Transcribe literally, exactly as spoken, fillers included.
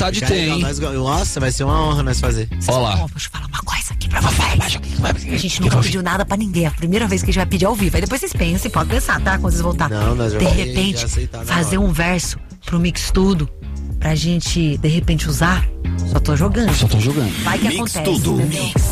vontade Já tem. legal, nós, nossa, vai ser uma honra nós fazer. Olha lá. Ó, deixa eu falar uma coisa aqui pra vocês. A gente nunca pediu nada pra ninguém. É a primeira vez que a gente vai pedir ao vivo. Aí depois vocês pensem, pode pensar, tá? Quando vocês voltar. Não, nós de vamos repente, aceitar na fazer hora. um verso pro Mix Tudo pra gente, de repente, usar. Só tô jogando. Só tô jogando. Vai que Mix acontece. Tudo. Entendeu?